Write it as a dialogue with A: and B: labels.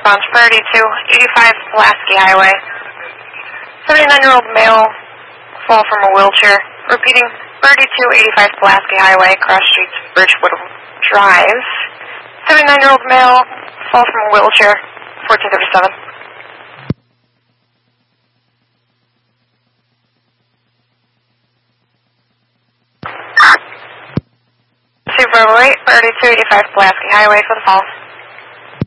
A: Response priority to 85 Pulaski Highway. 79-year-old male fall from a wheelchair. Repeating, 3285 Pulaski Highway, cross streets, Bridgewood Drive. 79-year-old male fall from a wheelchair, 1437. Super 8, 3285 Pulaski Highway for the fall.